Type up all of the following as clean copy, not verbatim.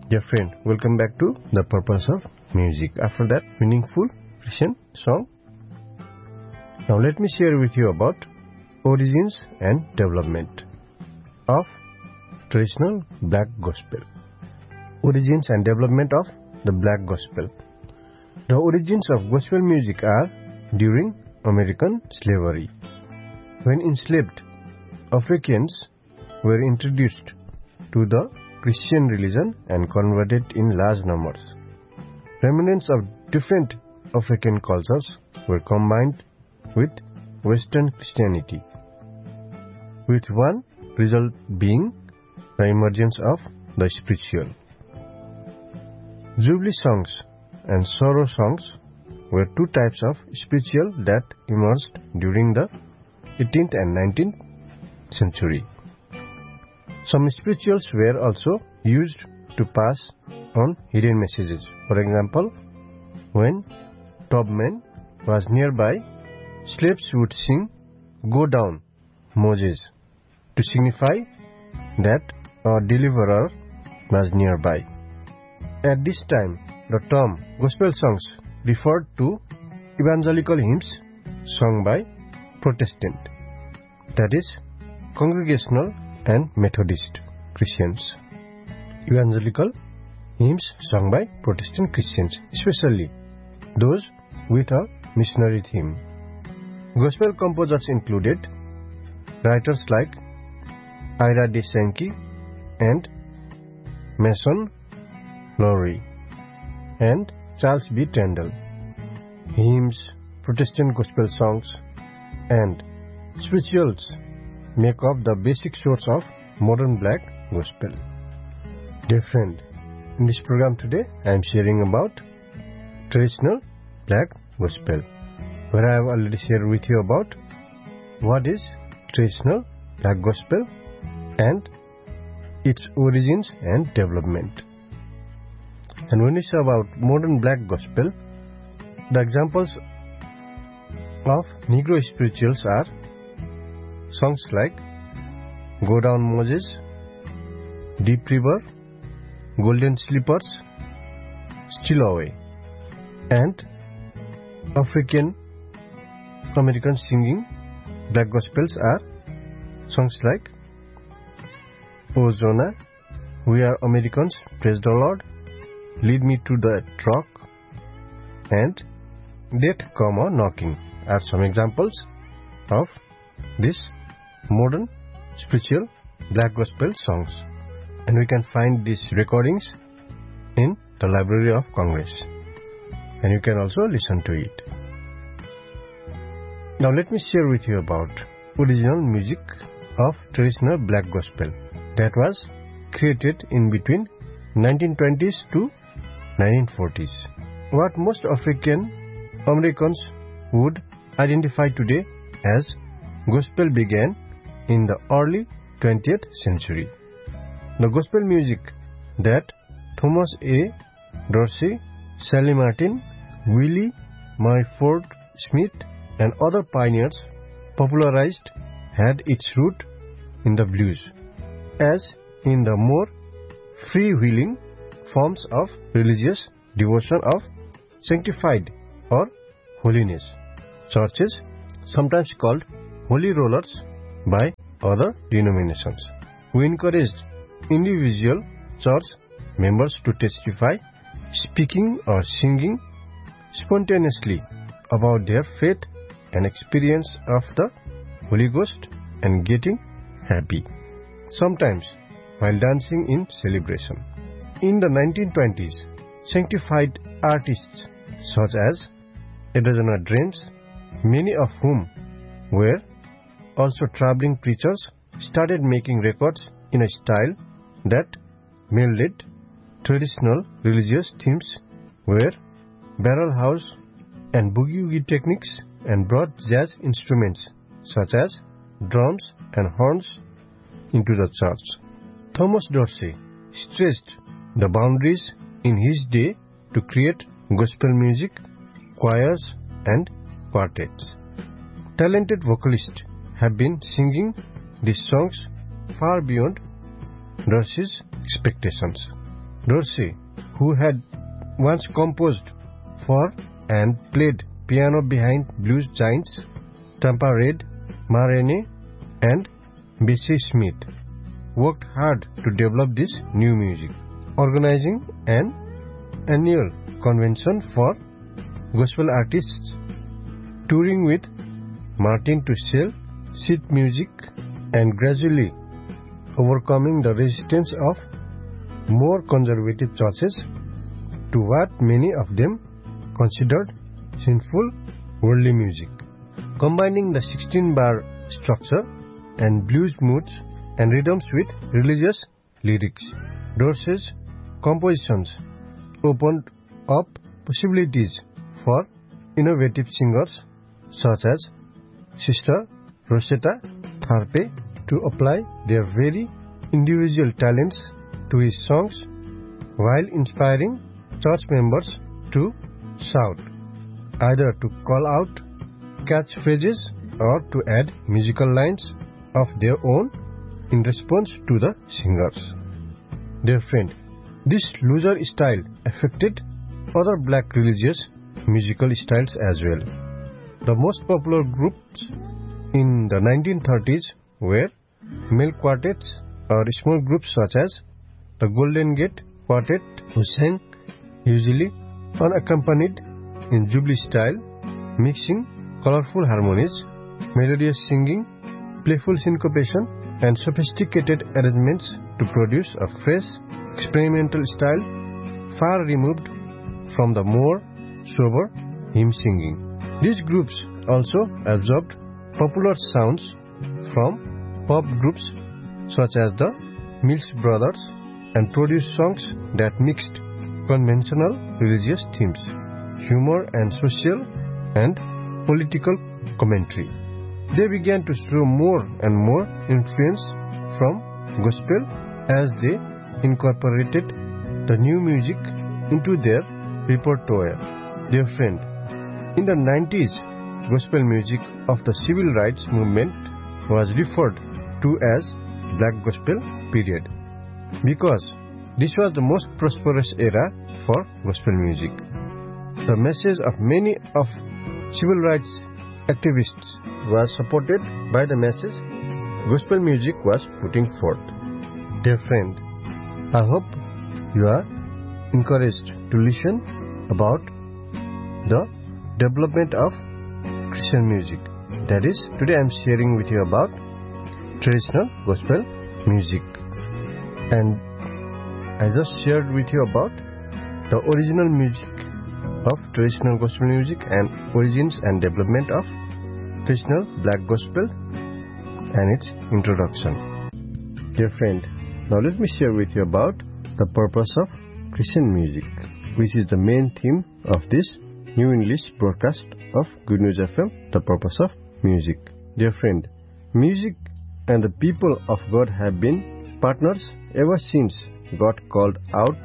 Dear friend, welcome back to The Purpose of Music. After that meaningful Christian song, now let me share with you about origins and development of traditional black gospel. Origins and development of the black gospel. The origins of gospel music are during American slavery, when enslaved Africans were introduced to the Christian religion and converted in large numbers. Remnants of different African cultures were combined with Western Christianity, with one result being the emergence of the spiritual. Jubilee songs and sorrow songs were two types of spiritual that emerged during the 18th and 19th century. Some spirituals were also used to pass on hidden messages. For example, when Tubman was nearby, slaves would sing, "Go down, Moses," to signify that a deliverer was nearby. At this time, the term gospel songs referred to evangelical hymns sung by Protestant, that is, Congregational and Methodist Christians. Evangelical hymns sung by Protestant Christians, especially those with a missionary theme. Gospel composers included writers like Ira De Sankey and Mason Lowry and Charles B. Tyndall. Hymns, Protestant gospel songs, and spirituals make up the basic source of modern black gospel. Dear friend, in this program today, I am sharing about traditional black gospel, where I have already shared with you about what is traditional black gospel and its origins and development. And when we say about modern black gospel, the examples of Negro spirituals are songs like "Go Down Moses," "Deep River," "Golden Slippers," "Still Away," and African American singing black gospels are songs like "Oh Jonah," "We Are Americans, Praise the Lord," "Lead Me to the Rock," and "Death Come a Knocking" are some examples of this modern spiritual black gospel songs, and we can find these recordings in the Library of Congress, and you can also listen to it. Now let me share with you about original music of traditional black gospel that was created in between 1920s to 1940s. What most African Americans would identify today as gospel began in the early 20th century. The gospel music that Thomas A. Dorsey, Sally Martin, Willie Mumford Smith, and other pioneers popularized had its root in the blues, as in the more freewheeling forms of religious devotion of sanctified or holiness. Churches, sometimes called holy rollers by other denominations, who encouraged individual church members to testify, speaking or singing spontaneously about their faith and experience of the Holy Ghost and getting happy, sometimes while dancing in celebration. In the 1920s, sanctified artists such as Adoniram Drench, many of whom were also traveling preachers, started making records in a style that melded traditional religious themes where barrel house and boogie-woogie techniques and brought jazz instruments such as drums and horns into the church. Thomas Dorsey stretched the boundaries in his day to create gospel music, choirs, and quartets. Talented vocalists have been singing these songs far beyond Dorsey's expectations. Dorsey, who had once composed for and played piano behind blues giants Tampa Red, Ma Rainey, and Bessie Smith, worked hard to develop this new music, organizing an annual convention for gospel artists, touring with Martin to sell sheet music, and gradually overcoming the resistance of more conservative churches to what many of them considered sinful worldly music. Combining the 16-bar structure and blues moods and rhythms with religious lyrics, Dorsey's compositions opened up possibilities for innovative singers such as Sister Rosetta Tharpe to apply their very individual talents to his songs while inspiring church members to shout, either to call out catchphrases or to add musical lines of their own in response to the singers. Dear friend, this looser style affected other black religious musical styles as well. The most popular groups in the 1930s were male quartets or small groups such as the Golden Gate Quartet, who sang usually unaccompanied in Jubilee style, mixing colorful harmonies, melodious singing, playful syncopation, and sophisticated arrangements to produce a fresh, experimental style far removed from the more sober hymn singing. These groups also absorbed popular sounds from pop groups such as the Mills Brothers and produced songs that mixed conventional religious themes, humor and social and political commentary. They began to show more and more influence from gospel as they incorporated the new music into their repertoire. Dear friend, in the 90s, gospel music of the civil rights movement was referred to as Black Gospel period because this was the most prosperous era for gospel music. The message of many of civil rights activists was supported by the message gospel music was putting forth. Dear friend, I hope you are encouraged to listen about the development of Christian music. That is, today I am sharing with you about traditional gospel music. And I just shared with you about the original music of traditional gospel music and origins and development of traditional black gospel and its introduction. Dear friend, now let me share with you about the purpose of Christian music, which is the main theme of this new English broadcast of Good News FM, the purpose of music. Dear friend, music and the people of God have been partners ever since God called out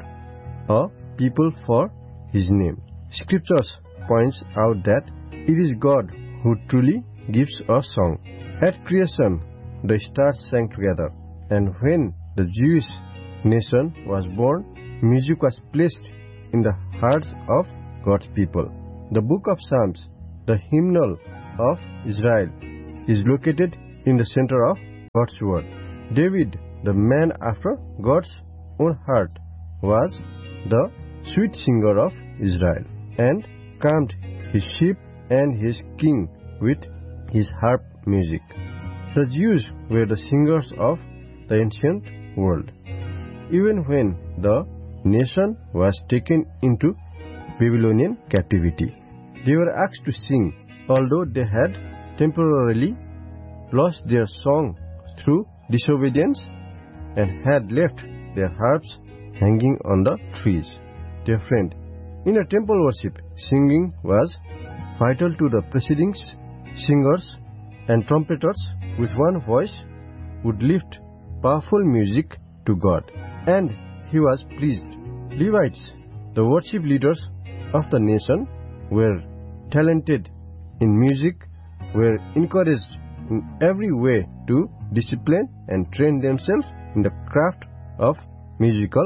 a people for His name. Scriptures points out that it is God who truly gives a song. At creation, the stars sang together, and when the Jewish nation was born, music was placed in the hearts of God's people. The book of Psalms, the hymnal of Israel, is located in the center of God's word. David, the man after God's own heart, was the sweet singer of Israel and calmed his sheep and his king with his harp music. The Jews were the singers of the ancient world. Even when the nation was taken into Babylonian captivity, they were asked to sing, although they had temporarily lost their song through disobedience and had left their harps hanging on the trees. Dear friend, in a temple worship, singing was vital to the proceedings. Singers and trumpeters with one voice would lift powerful music to God, and He was pleased. Levites, the worship leaders of the nation, were talented in music, were encouraged in every way to discipline and train themselves in the craft of musical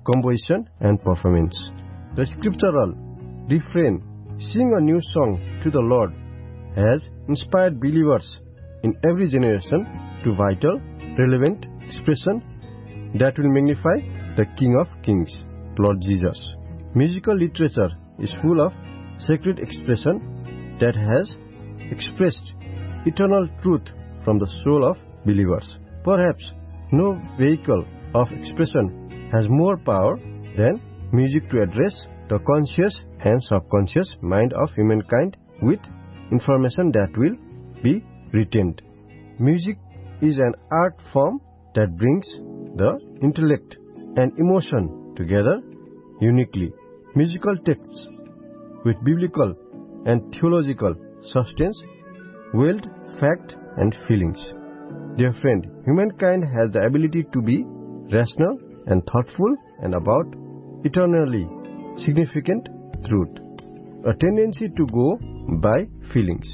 composition and performance. The scriptural refrain, "Sing a new song to the Lord," has inspired believers in every generation to vital, relevant expression that will magnify the King of Kings, Lord Jesus. Musical literature is full of sacred expression that has expressed eternal truth from the soul of believers. Perhaps no vehicle of expression has more power than music to address the conscious and subconscious mind of humankind with information that will be retained. Music is an art form that brings the intellect and emotion together uniquely. Musical texts with biblical and theological substance wield fact and feelings. Dear friend, humankind has the ability to be rational and thoughtful and about eternally significant truth, a tendency to go by feelings.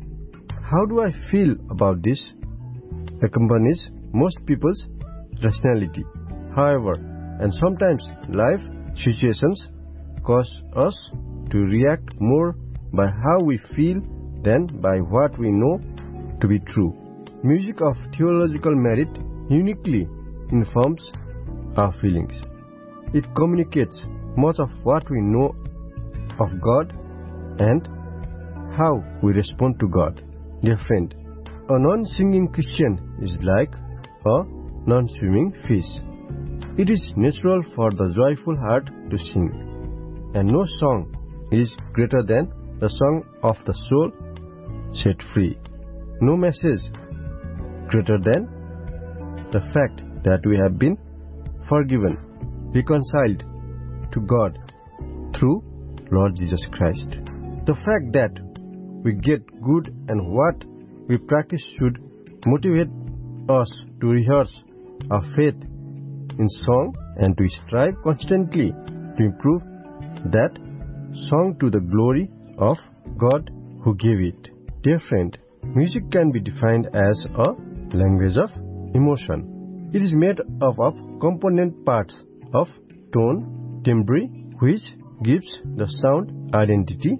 How do I feel about this accompanies most people's rationality. However, and sometimes life situations cause us to react more by how we feel than by what we know to be true. Music of theological merit uniquely informs our feelings. It communicates much of what we know of God and how we respond to God. Dear friend, a non-singing Christian is like a non-swimming fish. It is natural for the joyful heart to sing, and no song is greater than the song of the soul set free. No message greater than the fact that we have been forgiven, reconciled to God through Lord Jesus Christ. The fact that we get good and what we practice should motivate us to rehearse our faith in song and to strive constantly to improve that song to the glory of God who gave it. Dear friend, music can be defined as a language of emotion. It is made up of component parts of tone, timbre, which gives the sound identity,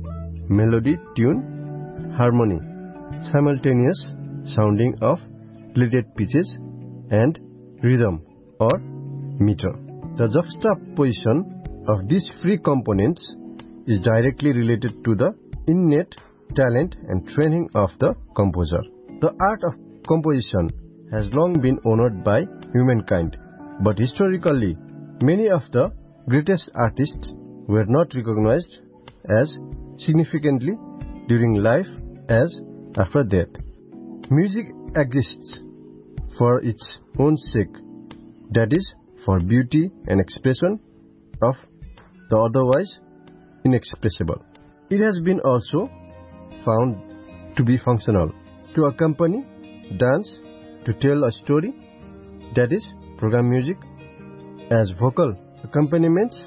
melody, tune, harmony, simultaneous sounding of related pitches, and rhythm or meter. The juxtaposition of these three components is directly related to the innate talent and training of the composer. The art of composition has long been honored by humankind, but historically, many of the greatest artists were not recognized as significantly during life as after death. Music exists for its own sake, that is, for beauty and expression of the otherwise inexpressible. It has been also found to be functional, to accompany dance, to tell a story, that is, program music, as vocal accompaniments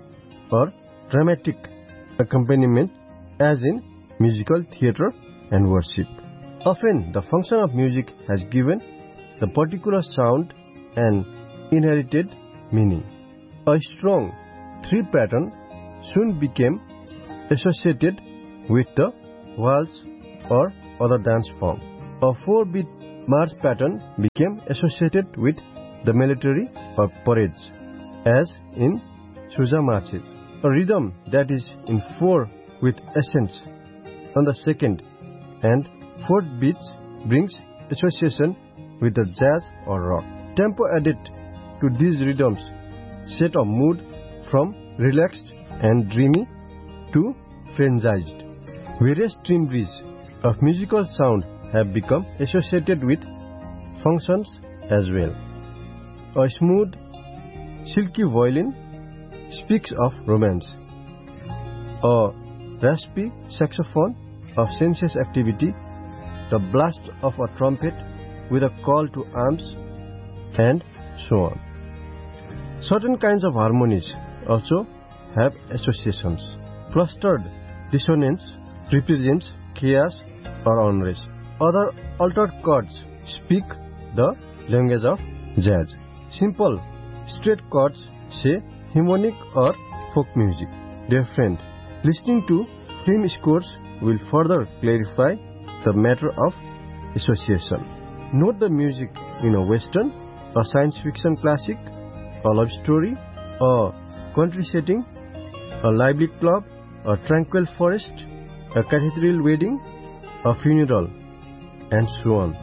or dramatic accompaniment, as in musical theater and worship. Often, the function of music has given the particular sound an inherited meaning. A strong 3-pattern soon became associated with the waltz or other dance form. A 4-beat march pattern became associated with the military or parades, as in Sousa marches. A rhythm that is in 4 with accents on the second and fourth beats brings association with the jazz or rock. Tempo added to these rhythms set a mood from relaxed and dreamy to frenzied. Various timbres of musical sound have become associated with functions as well. A smooth, silky violin speaks of romance. A raspy saxophone of sensuous activity, the blast of a trumpet with a call to arms, and so on. Certain kinds of harmonies also have associations. Clustered dissonance represents chaos or unrest. Other altered chords speak the language of jazz. Simple straight chords say harmonic or folk music. Dear friend, listening to film scores will further clarify the matter of association. Note the music in a western, a science fiction classic, a love story, a country setting, a lively club, a tranquil forest, a cathedral wedding, a funeral, and so on.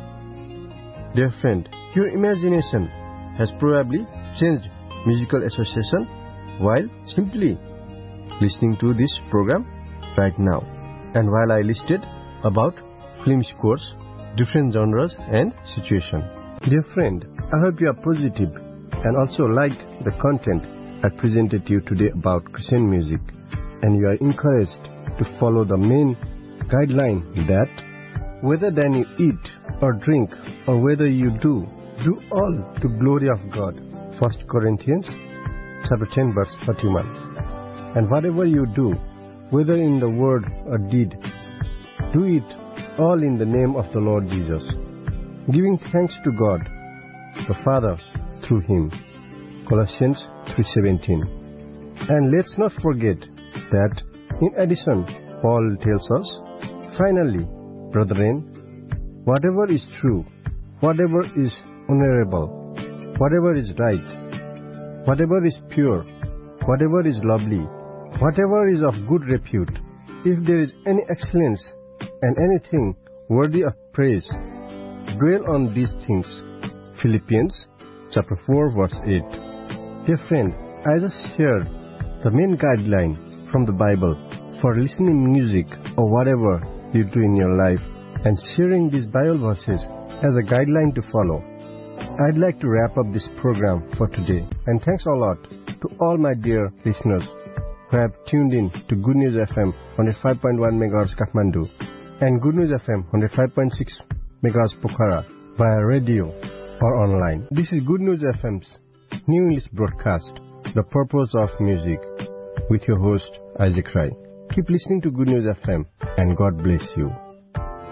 Dear friend, your imagination has probably changed musical association while simply listening to this program right now, and while I listed about film scores, different genres and situations. Dear friend, I hope you are positive and also liked the content I presented to you today about Christian music, and you are encouraged to follow the main guideline that whether then you eat or drink or whether you do all to glory of God. 1 Corinthians chapter 10 verse 31. And whatever you do, whether in the word or deed, do it all in the name of the Lord Jesus, giving thanks to God the Father through Him. Colossians 3:17. And let's not forget that in addition, Paul tells us, finally, brethren, whatever is true, whatever is honorable, whatever is right, whatever is pure, whatever is lovely, whatever is of good repute, if there is any excellence and anything worthy of praise, dwell on these things. Philippians chapter 4 verse 8. Dear friend, I just shared the main guideline from the Bible for listening music or whatever you do in your life, and sharing these Bible verses as a guideline to follow. I'd like to wrap up this program for today, and thanks a lot to all my dear listeners who have tuned in to Good News FM 105.1 MHz Kathmandu and Good News FM 105.6 MHz Pokhara via radio or online. This is Good News FM's New English broadcast, The Purpose of Music, with your host Isaac Rai. Keep listening to Good News FM, and God bless you.